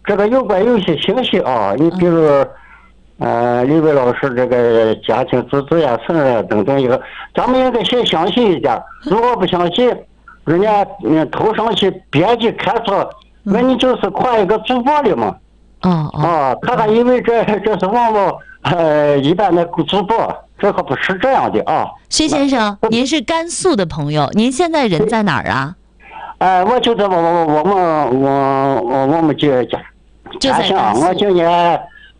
这个有些信息啊，你比如李伟老师这个家庭资质呀、生日啊等等一个，咱们应该先相信一点。如果不相信，人家投上去编辑开错，那你就是夸一个主播的嘛。他还以为这是网络一般的主播，这可不是这样的啊。 薛先生，您是甘肃的朋友，您现在人在哪儿啊？ 我就在我们家乡，我今年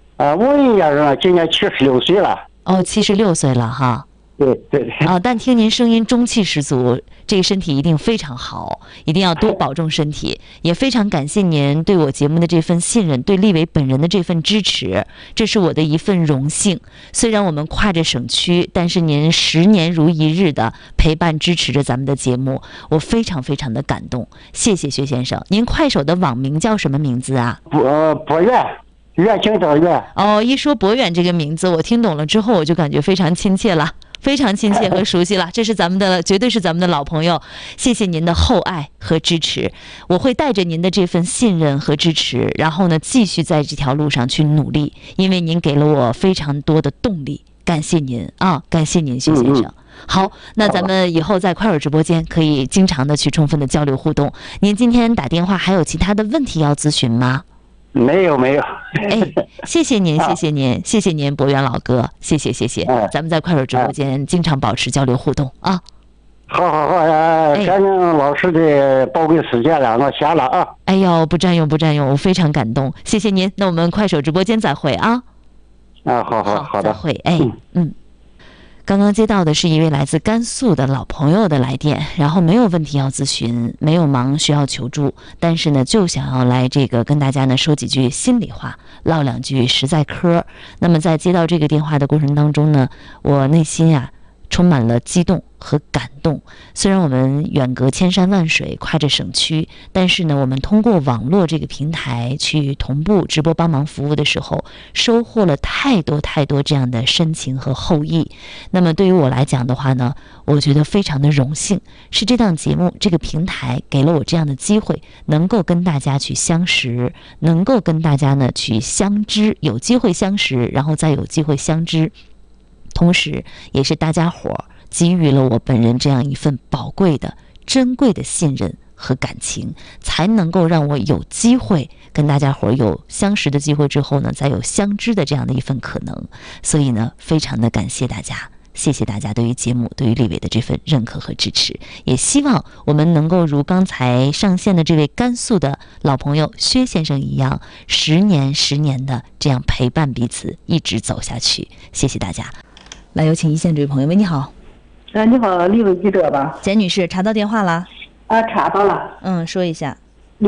51年了，今年76岁了。 76岁了哈。 对。 但听您声音中气十足，这个身体一定非常好，一定要多保重身体。也非常感谢您对我节目的这份信任，对立伟本人的这份支持，这是我的一份荣幸。虽然我们跨着省区，但是您10年如一日的陪伴支持着咱们的节目，我非常非常的感动。谢谢薛先生。您快手的网名叫什么名字啊？ 博远。远近的远。 一说博远这个名字，我听懂了之后，我就感觉非常亲切了。非常亲切和熟悉了，这是绝对是咱们的老朋友。谢谢您的厚爱和支持，我会带着您的这份信任和支持，然后呢，继续在这条路上去努力，因为您给了我非常多的动力。感谢您啊，感谢您，薛先生。好，那咱们以后在快手直播间可以经常的去充分的交流互动。您今天打电话还有其他的问题要咨询吗？ 没有。 谢谢您，谢谢您，博远老哥，谢谢。咱们在快手直播间经常保持交流互动啊。 好，占用老师的宝贵时间了，我下了啊。 哎呦，不占用，我非常感动，谢谢您。那我们快手直播间再会啊。 好的， 再会。刚刚接到的是一位来自甘肃的老朋友的来电，然后没有问题要咨询，没有忙需要求助，但是呢，就想要来这个跟大家呢说几句心里话，唠两句实在嗑。那么在接到这个电话的过程当中呢，我内心充满了激动和感动。虽然我们远隔千山万水，跨着省区，但是呢，我们通过网络这个平台去同步直播帮忙服务的时候，收获了太多这样的深情和厚谊。那么对于我来讲的话呢，我觉得非常的荣幸，是这档节目这个平台给了我这样的机会，能够跟大家去相识，能够跟大家呢去相知，有机会相识，然后再有机会相知。同时也是大家伙给予了我本人这样一份宝贵的珍贵的信任和感情，才能够让我有机会跟大家伙有相识的机会之后呢，再有相知的这样的一份可能。所以呢，非常的感谢大家，谢谢大家对于节目对于立伟的这份认可和支持。也希望我们能够如刚才上线的这位甘肃的老朋友薛先生一样，10年的这样陪伴彼此一直走下去。谢谢大家。来，有请一线这位朋友。喂，你好。 你好，立伟记者吧？ 简女士，查到电话了？ 查到了。 说一下。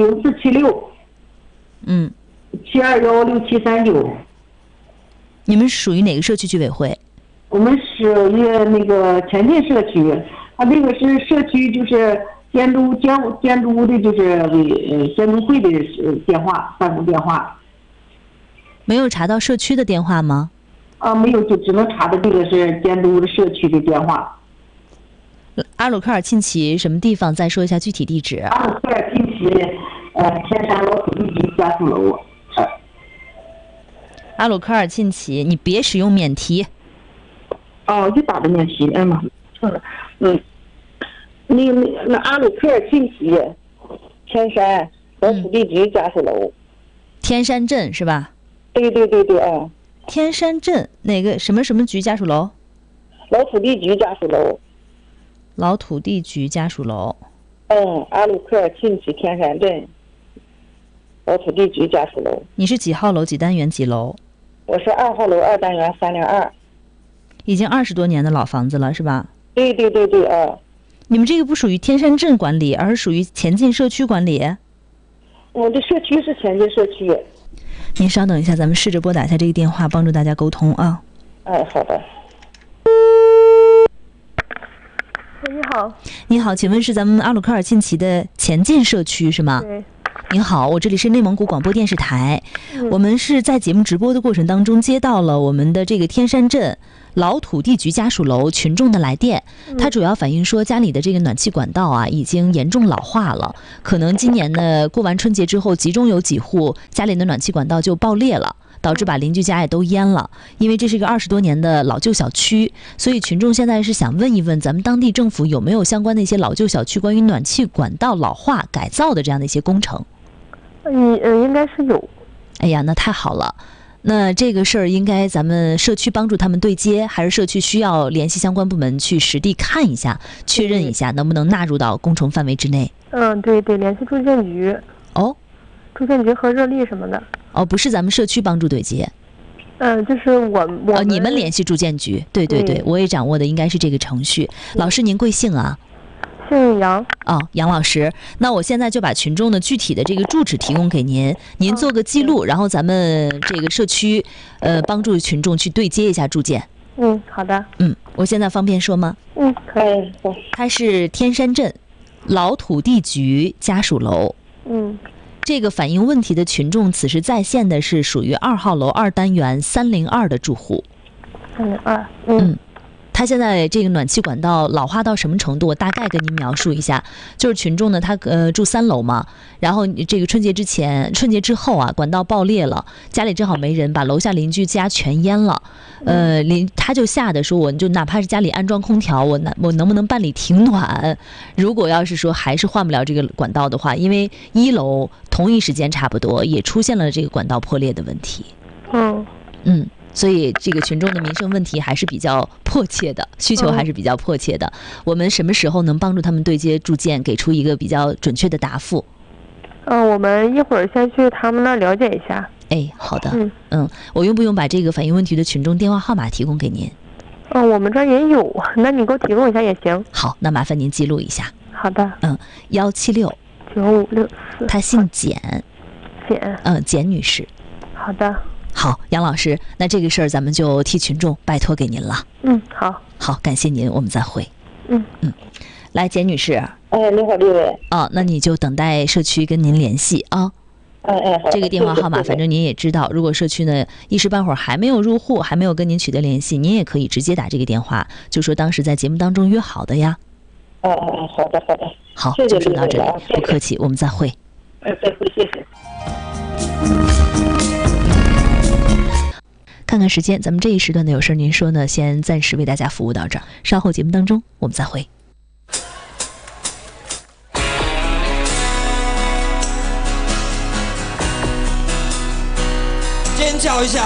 6476。7216739。 你们属于哪个社区居委会？ 我们属于那个前进社区，那个是社区就是监督的，就是监督会的电话，办公电话。 没有查到社区的电话吗？ 没有，就只能查的这个是监督的社区的电话。 阿鲁科尔沁旗什么地方？再说一下具体地址。 阿鲁科尔沁旗，天山老土地局家属楼。 阿鲁科尔沁旗，你别使用免提。 就打的免提，妈，错了。那阿鲁科尔沁旗，天山老土地局家属楼。 天山镇是吧？ 对啊。 天山镇哪个什么局家属楼？ 老土地局家属楼。 老土地局家属楼。 阿鲁科尔沁旗天山镇老土地局家属楼。 你是几号楼？几单元？几楼？ 我是2号楼2单元302。 已经20多年的老房子了，是吧？ 对啊。 你们这个不属于天山镇管理，而是属于前进社区管理。 我的社区是前进社区。 您稍等一下，咱们试着拨打一下这个电话，帮助大家沟通啊。 好的。 你好。 你好，请问是咱们阿鲁科尔沁旗的前进社区是吗？ 对。 您好，我这里是内蒙古广播电视台，我们是在节目直播的过程当中接到了我们的这个天山镇老土地局家属楼群众的来电，他主要反映说家里的这个暖气管道啊已经严重老化了，可能今年呢过完春节之后，集中有几户家里的暖气管道就爆裂了，导致把邻居家也都淹了。因为这是一个20多年的老旧小区，所以群众现在是想问一问咱们当地政府有没有相关的一些老旧小区关于暖气管道老化改造的这样的一些工程。 应该是有。 哎呀，那太好了。那这个事儿应该咱们社区帮助他们对接，还是社区需要联系相关部门去实地看一下，确认一下能不能纳入到工程范围之内？ 对，得联系住建局。 哦， 住建局和热力什么的。 哦，不是咱们社区帮助对接。 就是我你们联系住建局。对对对，我也掌握的应该是这个程序。老师您贵姓啊？ 姓杨。 杨老师，那我现在就把群众的具体的这个住址提供给您，您做个记录，然后咱们这个社区帮助群众去对接一下住建。 好的。 我现在方便说吗？ 可以。 它是天山镇老土地局家属楼。这个反映问题的群众此时在线的是属于2号楼2单元302的住户。 302。 他现在这个暖气管道老化到什么程度？我大概跟您描述一下。就是群众呢，他住3楼嘛，然后这个春节之后啊，管道爆裂了，家里正好没人，把楼下邻居家全淹了。他就吓得说，我就哪怕是家里安装空调，我能不能办理停暖？如果要是说还是换不了这个管道的话，因为1楼同一时间差不多也出现了这个管道破裂的问题。所以这个群众的民生问题还是比较迫切的，需求还是比较迫切的。我们什么时候能帮助他们对接住建，给出一个比较准确的答复？ 我们一会儿先去他们那了解一下。 好的。我用不用把这个反映问题的群众电话号码提供给您？ 我们这儿也有，那你给我提供一下也行。 好，那麻烦您记录一下。 好的。 176 9564。 她姓简。简女士。 好的。 好，杨老师，那这个事儿咱们就替群众拜托给您了。好，感谢您，我们再会。来，简女士。 你好，李伟。 那你就等待社区跟您联系啊。 好。 这个电话号码，反正您也知道，如果社区呢一时半会儿还没有入户，还没有跟您取得联系，您也可以直接打这个电话，就说当时在节目当中约好的呀。 好的。 好，就说到这里，不客气，我们再会。 再会，谢谢。 看看时间，咱们这一时段的有事您说呢，先暂时为大家服务到这儿，稍后节目当中我们再会。